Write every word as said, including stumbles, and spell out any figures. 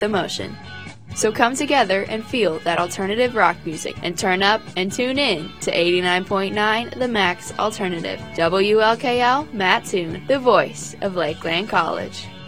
the motion. So come together and feel that alternative rock music and turn up and tune in to eighty-nine point nine The Max Alternative. W L K L, Mattoon, the voice of Lakeland College.